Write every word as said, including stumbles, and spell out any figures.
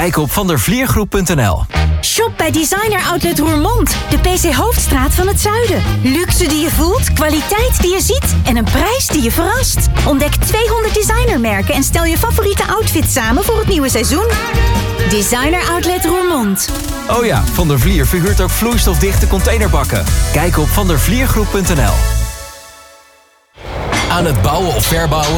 Kijk op vandervliergroep punt n l. Shop bij Designer Outlet Roermond, de P C Hoofdstraat van het zuiden. Luxe die je voelt, kwaliteit die je ziet en een prijs die je verrast. Ontdek tweehonderd designermerken en stel je favoriete outfit samen voor het nieuwe seizoen. Designer Outlet Roermond. Oh ja, Van der Vlier verhuurt ook vloeistofdichte containerbakken. Kijk op vandervliergroep punt n l. Aan het bouwen of verbouwen